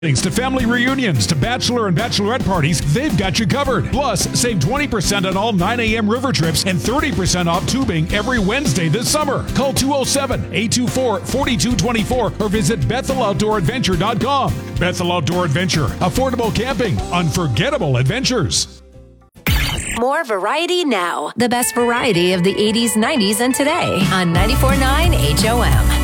To family reunions, to bachelor and bachelorette parties, they've got you covered. Plus, save 20% on all 9 a.m. river trips and 30% off tubing every Wednesday this summer. Call 207-824-4224 or visit BethelOutdoorAdventure.com. Bethel Outdoor Adventure. Affordable camping. Unforgettable adventures. More variety now. The best variety of the 80s, 90s, and today on 94.9 HOM.